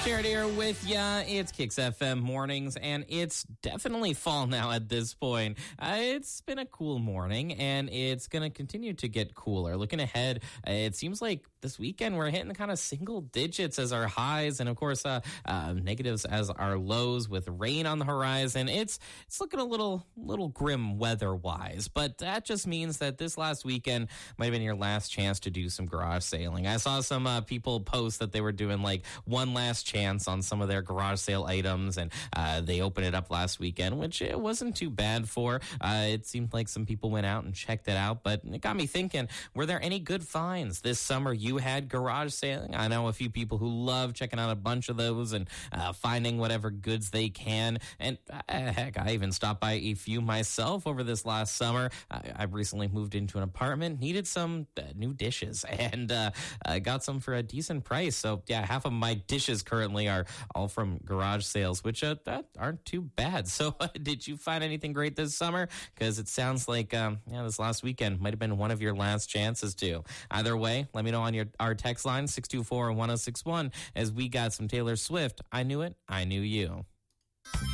Jared here with ya. It's Kicks FM mornings, and it's definitely fall now at this point. It's been a cool morning, and it's going to continue to get cooler. Looking ahead, it seems like this weekend we're hitting kind of single digits as our highs, and of course negatives as our lows with rain on the horizon. It's looking a little grim weather-wise, but that just means that this last weekend might have been your last chance to do some garage sailing. I saw some people post that they were doing like one last chance on some of their garage sale items, and they opened it up last weekend, which it wasn't too bad for. It seemed like some people went out and checked it out, but it got me thinking, were there any good finds this summer you had garage sailing? I know a few people who love checking out a bunch of those and finding whatever goods they can, and heck, I even stopped by a few myself over this last summer. I recently moved into an apartment, needed some new dishes, and got some for a decent price. So yeah, half of my dishes currently are all from garage sales, which that aren't too bad. So did you find anything great this summer? Because it sounds like this last weekend might have been one of your last chances to. Either way, let me know on our text line 624-1061 as we got some Taylor Swift. I Knew It, I Knew You.